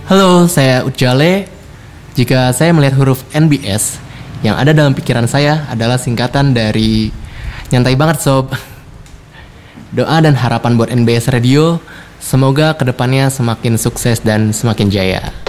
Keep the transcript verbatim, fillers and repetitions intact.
Halo, saya Ujale. Jika saya melihat huruf N B S, yang ada dalam pikiran saya adalah singkatan dari nyantai banget sob. Doa dan harapan buat N B S Radio, semoga kedepannya semakin sukses dan semakin jaya.